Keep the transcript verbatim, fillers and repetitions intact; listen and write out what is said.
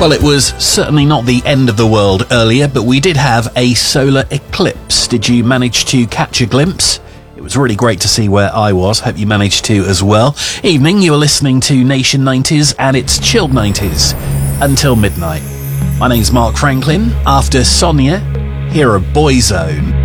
Well, it was certainly not the end of the world earlier, but we did have a solar eclipse. Did you manage to catch a glimpse? It was really great to see where I was. Hope you managed to as well. Evening, you're listening to Nation nineties, and it's Chilled nineties until midnight. My name's Mark Franklin. After Sonia, here are Boyzone.